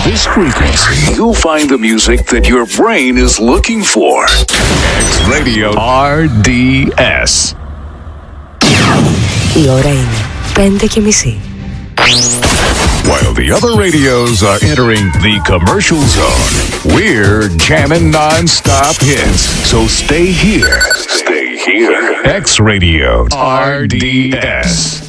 this frequency, you'll find the music that your brain is looking for. X Radio RDS. Η ώρα είναι 5:30. While the other radios are entering the commercial zone, we're jamming non-stop hits. So stay here. Stay here. X Radio RDS.